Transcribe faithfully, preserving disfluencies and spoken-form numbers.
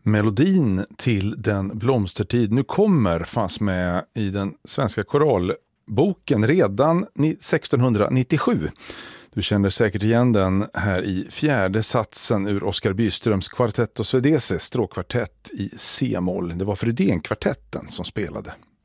Melodin till Den blomstertid nu kommer fanns med i den svenska koralboken redan sextonhundranittiosju. Du känner säkert igen den här i fjärde satsen ur Oskar Byströms Quartetto Svedese, stråkkvartett i C-moll. Det var Frydenkvartetten som spelade.